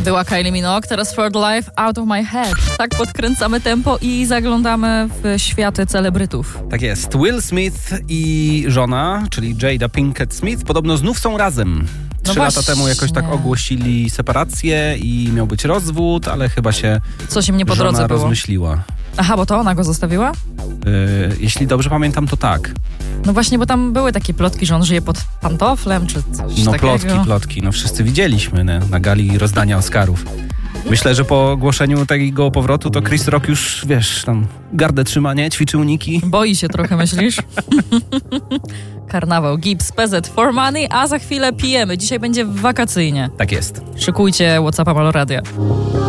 Była Kylie Minogue, teraz For the Life Out of My Head. Tak podkręcamy tempo i zaglądamy w światy celebrytów. Tak jest. Will Smith i żona, czyli Jada Pinkett Smith, podobno znów są razem. 3 lata temu jakoś tak ogłosili separację i miał być rozwód, ale chyba się coś im nie po żona drodze było. rozmyśliła. Aha, bo to ona go zostawiła? Jeśli dobrze pamiętam, to tak. No właśnie, bo tam były takie plotki, że on żyje pod pantoflem, czy coś takiego. Plotki. No wszyscy widzieliśmy na gali rozdania Oscarów. Myślę, że po ogłoszeniu tego powrotu to Chris Rock już, wiesz, tam gardę trzyma, nie? Ćwiczy uniki. Boi się trochę, myślisz? Karnawał, Gibbs, PZ, For Money, a za chwilę pijemy. Dzisiaj będzie wakacyjnie. Tak jest. Szykujcie WhatsAppa Maloradia.